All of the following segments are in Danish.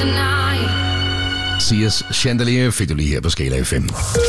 Sias Chandelier fik du lige her på Skala FM.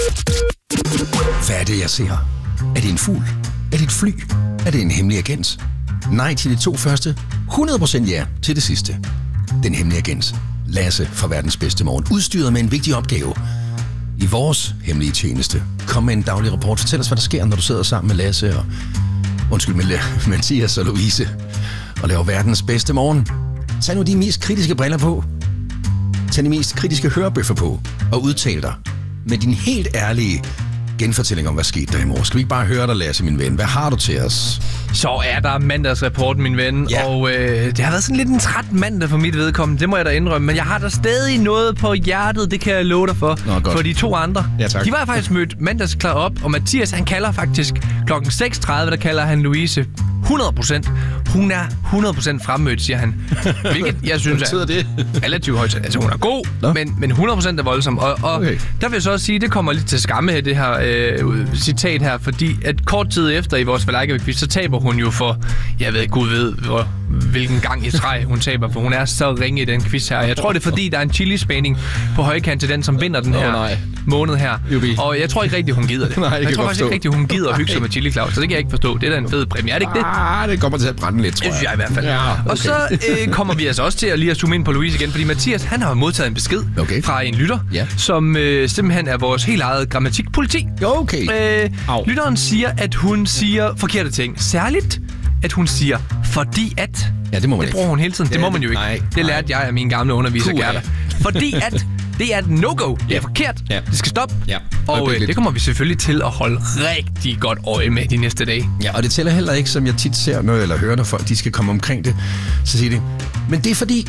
Hvad er det, jeg ser? Er det en fugl? Er det et fly? Er det en hemmelig agent? Nej til de 2 første. 100% ja til det sidste. Den hemmelige agent, Lasse fra Verdens Bedste Morgen, udstyret med en vigtig opgave i vores hemmelige tjeneste. Kom med en daglig rapport. Fortæl os, hvad der sker, når du sidder sammen med Lasse og... med Mathias og Louise og laver Verdens Bedste Morgen. Tag nu de mest kritiske briller på. Tag de mest kritiske hørebøffer på og udtal dig med din helt ærlige genfortælling om, hvad skete der i morgen. Skal vi ikke bare høre dig, Lasse, min ven? Hvad har du til os? Så er der mandagsrapport, min ven. Ja. Og det har været sådan lidt en træt mandag for mit vedkommende. Det må jeg da indrømme. Men jeg har da stadig noget på hjertet. Det kan jeg love dig for. For de 2 andre. Ja, tak. De var faktisk mødt mandagsklar op. Og Mathias, han kalder faktisk klokken 6.30, der kalder han Louise 100%. Hun er 100% fremmødt, siger han. Hvilket jeg synes er relativt højt. Altså, hun er god, men 100% er voldsom. Og okay. Der vil jeg så også sige, det kommer lidt til skamme her, det her citat her. Fordi at kort tid efter i vores Valajka-quiz, så taber hun jo for, jeg ved, Gud ved, hvilken gang i træ hun taber, for hun er så ringe i den quiz her. Jeg tror, det er fordi, der er en chili-spænding på højkant til den, som vinder den her måned her. Og jeg tror ikke rigtig, hun gider det. Nej, jeg tror faktisk ikke rigtig, hun gider at hygge sig med Chili Claus, så det kan jeg ikke forstå. Det er da en fed præmie, er det ikke det? Det kommer til at brænde lidt, tror jeg. Det synes jeg i hvert fald. Ja, okay. Og så kommer vi altså også til at lige at zoome ind på Louise igen, fordi Mathias, han har modtaget en besked fra en lytter, som simpelthen er vores helt eget grammatikpoliti. Okay. Lytteren siger, at hun siger forkerte ting. Særligt, at hun siger, fordi at... Ja, det må man ikke. Det bruger hun hele tiden. Det må man jo ikke. Det lærte jeg af mine gamle underviser, Gerda. Fordi at... Det er et no-go. Det er forkert. Ja. Det skal stoppe. Ja. Og det kommer vi selvfølgelig til at holde rigtig godt øje med de næste dage. Ja, og det tæller heller ikke, som jeg tit ser noget, eller hører, når folk de skal komme omkring det. Så siger de, men det er fordi,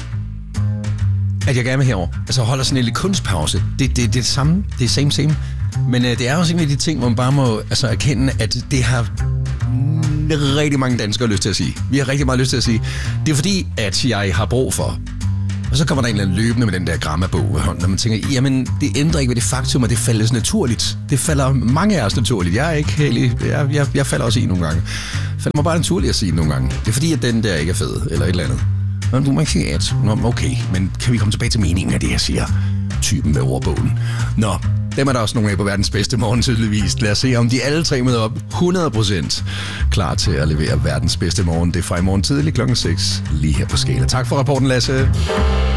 at jeg gerne vil herover. Altså holder sådan en lille kunstpause. Det er det samme. Det er same. Men det er også en af de ting, hvor man bare må erkende, at det har rigtig mange danskere lyst til at sige. Vi har rigtig meget lyst til at sige. Det er fordi, at jeg har brug for... Og så kommer der en eller anden løbende med den der grammabog i hånden, og man tænker, jamen, det ændrer ikke ved det faktum, at det faldes naturligt. Det falder mange af os naturligt. Jeg er ikke helt... Jeg falder også i nogle gange. Det falder mig bare naturligt at sige nogle gange. Det er fordi, at den der ikke er fed, eller et eller andet. Men du må ikke sige at. Nå, okay, men kan vi komme tilbage til meningen af det, jeg siger? Typen med ordbogen. Nå, dem er der også nogle af på Verdens Bedste Morgen tydeligvis. Lad os se, om de alle 3 møder op 100% klar til at levere Verdens Bedste Morgen. Det er fra i morgen tidlig klokken 6, lige her på Skala. Tak for rapporten, Lasse.